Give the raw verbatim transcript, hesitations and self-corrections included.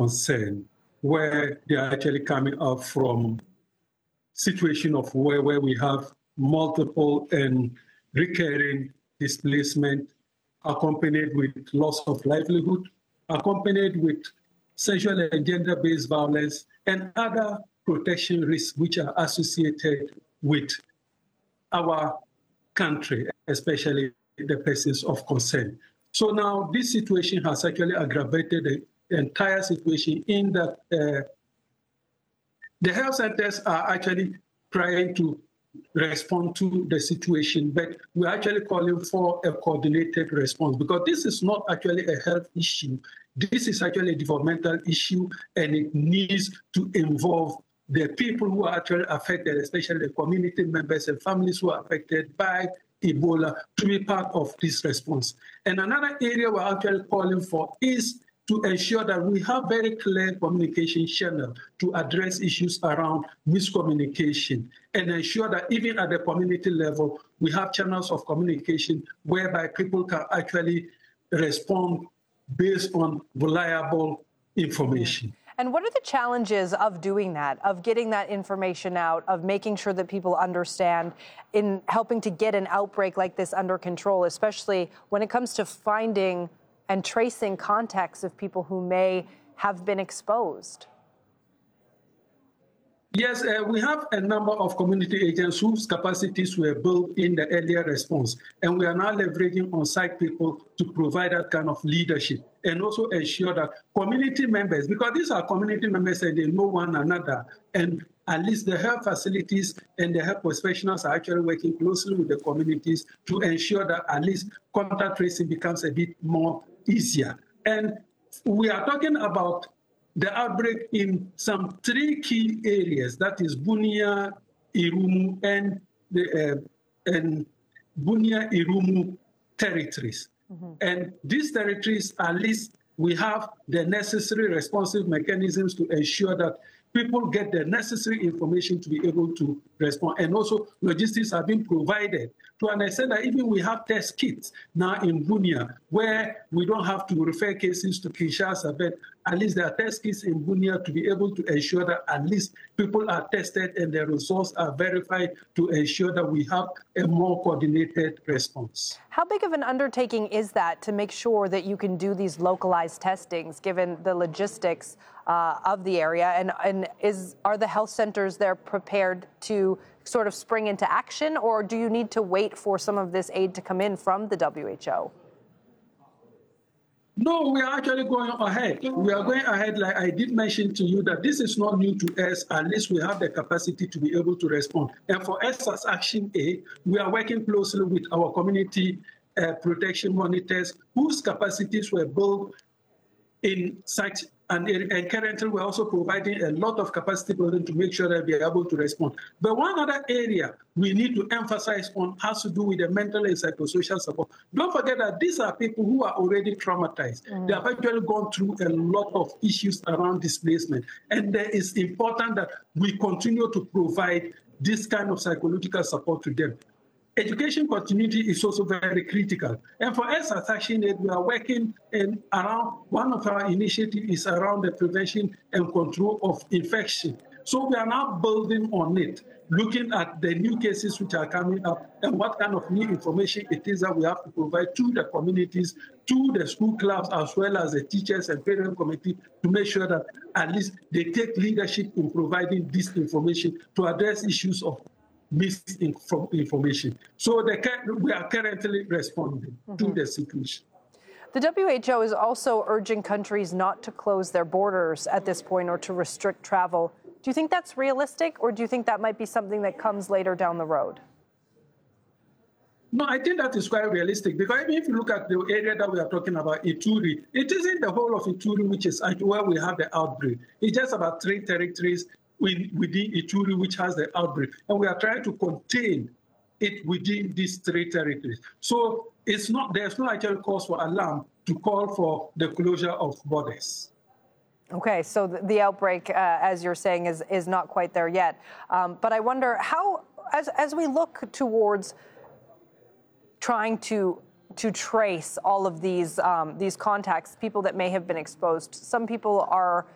concern, where they are actually coming up from situation of where, where we have multiple and recurring displacement accompanied with loss of livelihood, accompanied with sexual and gender-based violence, and other protection risks which are associated with our country, especially the persons of concern. So now this situation has actually aggravated the entire situation in that uh, the health centers are actually trying to respond to the situation, but we're actually calling for a coordinated response because this is not actually a health issue. This is actually a developmental issue, and it needs to involve the people who are actually affected, especially the community members and families who are affected by Ebola, to be part of this response. And another area we're actually calling for is to ensure that we have very clear communication channel to address issues around miscommunication and ensure that even at the community level, we have channels of communication whereby people can actually respond based on reliable information. And what are the challenges of doing that, of getting that information out, of making sure that people understand in helping to get an outbreak like this under control, especially when it comes to finding and tracing contacts of people who may have been exposed? Yes, uh, we have a number of community agents whose capacities were built in the earlier response, and we are now leveraging on-site people to provide that kind of leadership and also ensure that community members, because these are community members and they know one another, and at least the health facilities and the health professionals are actually working closely with the communities to ensure that at least contact tracing becomes a bit more easier. And we are talking about the outbreak in some three key areas, that is Bunia, Irumu, and the uh, and Bunia, Irumu territories. Mm-hmm. And these territories, at least we have the necessary responsive mechanisms to ensure that people get the necessary information to be able to respond. And also logistics have been provided to understand that even we have test kits now in Bunia, where we don't have to refer cases to Kinshasa, but at least there are test kits in Bunia to be able to ensure that at least people are tested and their results are verified to ensure that we have a more coordinated response. How big of an undertaking is that to make sure that you can do these localized testings, given the logistics uh, of the area? And, and is are the health centers there prepared to sort of spring into action, or do you need to wait for some of this aid to come in from the W H O? No, we are actually going ahead. We are going ahead, like I did mention to you, that this is not new to us. At least we have the capacity to be able to respond. And for us as Action A, we are working closely with our community uh, protection monitors, whose capacities were built in such an area. And currently, we're also providing a lot of capacity building to make sure that we are able to respond. But one other area we need to emphasize on has to do with the mental and psychosocial support. Don't forget that these are people who are already traumatized. Mm. They have actually gone through a lot of issues around displacement. And it is important that we continue to provide this kind of psychological support to them. Education continuity is also very critical. And for us as Action Aid, we are working in around, one of our initiatives is around the prevention and control of infection. So we are now building on it, looking at the new cases which are coming up and what kind of new information it is that we have to provide to the communities, to the school clubs, as well as the teachers and parent committee, to make sure that at least they take leadership in providing this information to address issues of misinformation. So the, we are currently responding mm-hmm. to the situation. The W H O is also urging countries not to close their borders at this point or to restrict travel. Do you think that's realistic, or do you think that might be something that comes later down the road? No, I think that is quite realistic, because even if you look at the area that we are talking about, Ituri, it isn't the whole of Ituri which is where we have the outbreak. It's just about three territories within Ituri which has the outbreak, and we are trying to contain it within these three territories. So it's not, there's no actual cause for alarm to call for the closure of borders. Okay, so the, the outbreak, uh, as you're saying, is is not quite there yet. Um, but I wonder how, as as we look towards trying to to trace all of these um, these contacts, people that may have been exposed, some people are